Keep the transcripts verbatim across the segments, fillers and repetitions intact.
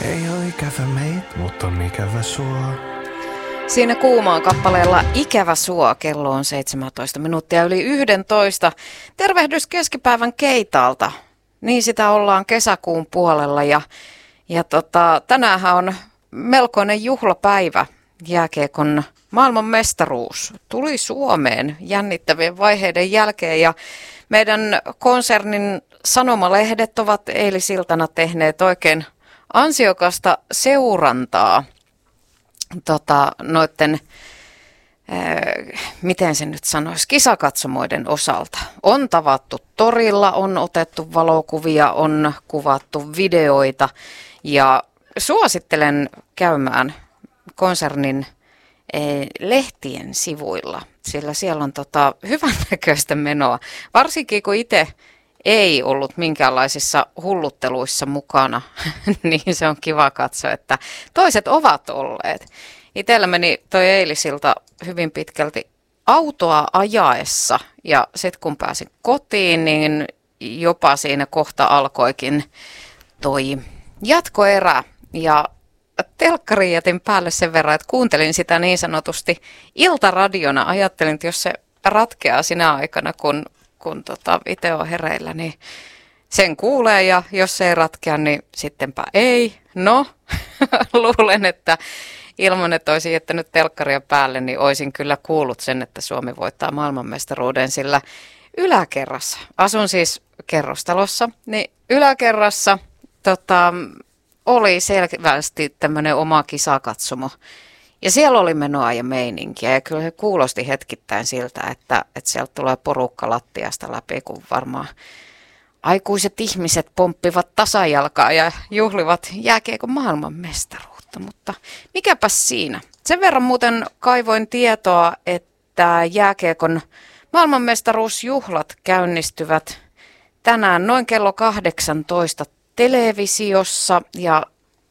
Ei oo ikävä meit, mut on ikävä sua. Siinä Kuumaan kappaleella Ikävä sua, kello on seitsemäntoista minuuttia yli yksitoista. Tervehdys keskipäivän Keitaalta. Niin sitä ollaan kesäkuun puolella ja, ja tota, tänäänhän on melkoinen juhlapäivä. Jääkiekon maailmanmestaruus tuli Suomeen jännittävien vaiheiden jälkeen ja meidän konsernin sanomalehdet ovat eilisiltana tehneet oikein ansiokasta seurantaa tota, noitten, ää, miten se nyt sanoisi, kisakatsomoiden osalta. On tavattu torilla, on otettu valokuvia, on kuvattu videoita ja suosittelen käymään konsernin ää, lehtien sivuilla, sillä siellä on tota, hyvännäköistä menoa, varsinkin kun itse ei ollut minkäänlaisissa hullutteluissa mukana, niin se on kiva katsoa, että toiset ovat olleet. Itsellä meni toi eilisilta hyvin pitkälti autoa ajaessa ja sitten kun pääsin kotiin, niin jopa siinä kohta alkoikin toi jatkoerä ja telkkari jätin päälle sen verran, että kuuntelin sitä niin sanotusti iltaradiona. Ajattelin, että jos se ratkeaa sinä aikana, kun kun tota itse on hereillä, niin sen kuulee ja jos se ei ratkea, niin sittenpä ei. No, luulen, että ilman, että olisin jättänyt telkkaria päälle, niin olisin kyllä kuullut sen, että Suomi voittaa maailmanmestaruuden, sillä yläkerrassa, asun siis kerrostalossa, niin yläkerrassa tota, oli selvästi tämmöinen oma kisakatsomo. Ja siellä oli menoa ja meininkiä ja kyllä se kuulosti hetkittäin siltä, että, että sieltä tulee porukka lattiasta läpi, kun varmaan aikuiset ihmiset pomppivat tasajalkaa ja juhlivat jääkiekon maailmanmestaruutta. Mutta mikäpäs siinä. Sen verran muuten kaivoin tietoa, että jääkiekon maailmanmestaruusjuhlat käynnistyvät tänään noin kello kahdeksantoista televisiossa ja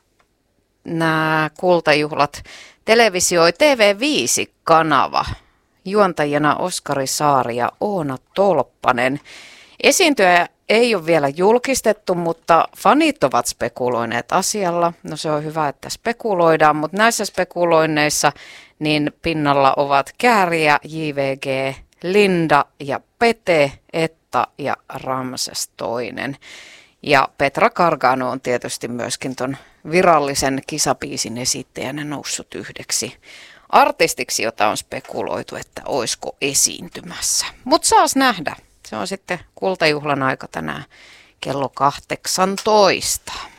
nämä kultajuhlat televisioi T V viisi-kanava. Juontajana Oskari Saari ja Oona Tolppanen. Esiintyjä ei ole vielä julkistettu, mutta fanit ovat spekuloineet asialla. No se on hyvä, että spekuloidaan, mutta näissä spekuloinneissa niin pinnalla ovat Kääriä, J V G, Linda ja Pete, Etta ja Ramses toinen. Ja Petra Gargano on tietysti myöskin ton virallisen kisabiisin esittäjänä noussut yhdeksi artistiksi, jota on spekuloitu, että oisko esiintymässä. Mutta saas nähdä. Se on sitten kultajuhlan aika tänään kello kahdeksantoista.